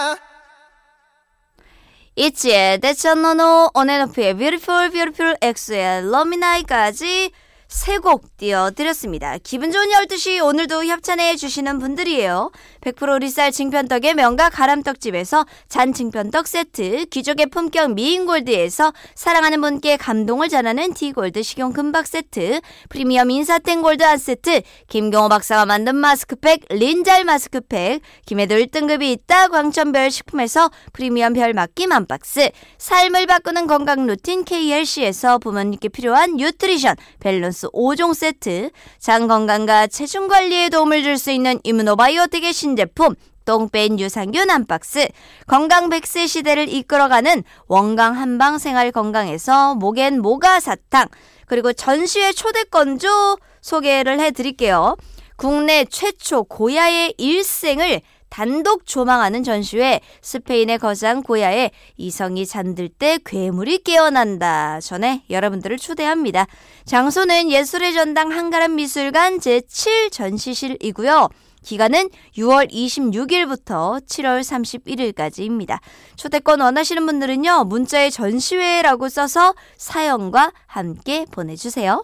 있지의 데찬노노 온앤오프의 Beautiful Beautiful X의 Love Me Night까지 세 곡 띄워드렸습니다. 기분 좋은 12시 오늘도 협찬해 주시는 분들이에요. 100% 리쌀 징편떡의 명가 가람떡집에서 잔 징편떡 세트, 귀족의 품격 미인골드에서 사랑하는 분께 감동을 전하는 T골드 식용 금박 세트, 프리미엄 인사땡 골드 한 세트, 김경호 박사가 만든 마스크팩 린잘 마스크팩, 김해도 1등급이 있다 광천별 식품에서 프리미엄 별 맡김 한 박스, 삶을 바꾸는 건강 루틴 KLC에서 부모님께 필요한 뉴트리션 밸런스 5종 세트, 장 건강과 체중 관리에 도움을 줄 수 있는 이뮤노바이오틱의 신제품 똥뺀 유산균 한 박스, 건강 100세 시대를 이끌어가는 원강 한방 생활 건강에서 목엔 모가 사탕, 그리고 전시회 초대권조 소개를 해드릴게요. 국내 최초 고야의 일생을 단독 조망하는 전시회, 스페인의 거장 고야에 이성이 잠들 때 괴물이 깨어난다 전에 여러분들을 초대합니다. 장소는 예술의 전당 한가람 미술관 제7전시실이고요. 기간은 6월 26일부터 7월 31일까지입니다. 초대권 원하시는 분들은요, 문자에 전시회라고 써서 사연과 함께 보내주세요.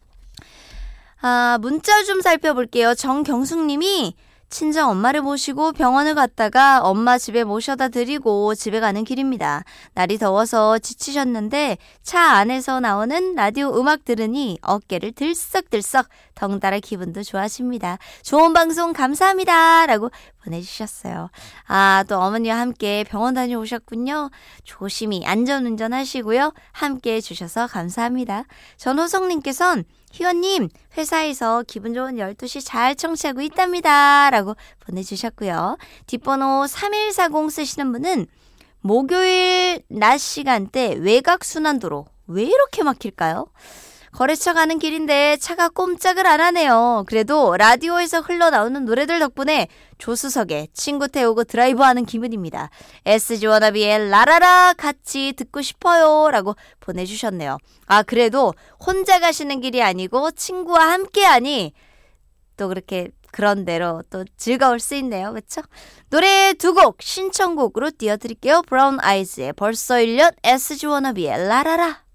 문자 좀 살펴볼게요. 정경숙님이 친정 엄마를 모시고 병원을 갔다가 엄마 집에 모셔다 드리고 집에 가는 길입니다. 날이 더워서 지치셨는데 차 안에서 나오는 라디오 음악 들으니 어깨를 들썩들썩 덩달아 기분도 좋아집니다. 좋은 방송 감사합니다 라고 보내주셨어요. 또 어머니와 함께 병원 다녀오셨군요. 조심히 안전운전 하시고요. 함께 해주셔서 감사합니다. 전호성님께서는 희원님, 회사에서 기분 좋은 12시 잘 청취하고 있답니다 라고 보내주셨고요. 뒷번호 3140 쓰시는 분은 목요일 낮 시간대 외곽순환도로 왜 이렇게 막힐까요? 거래처 가는 길인데 차가 꼼짝을 안 하네요. 그래도 라디오에서 흘러나오는 노래들 덕분에 조수석에 친구 태우고 드라이브하는 기분입니다. SG 워너비의 라라라 같이 듣고 싶어요 라고 보내주셨네요. 그래도 혼자 가시는 길이 아니고 친구와 함께하니 또 그렇게 그런 대로 또 즐거울 수 있네요. 그렇죠? 노래 두 곡 신청곡으로 띄워드릴게요. 브라운 아이즈의 벌써 1년, SG 워너비의 라라라.